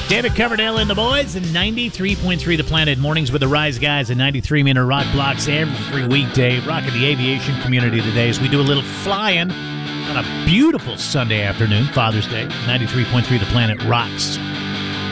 David Coverdale and the boys, and 93.3 The Planet Mornings with the Rise Guys and 93-minute rock blocks every weekday. Rocking the aviation community today as we do a little flying on a beautiful Sunday afternoon, Father's Day. 93.3 The Planet rocks.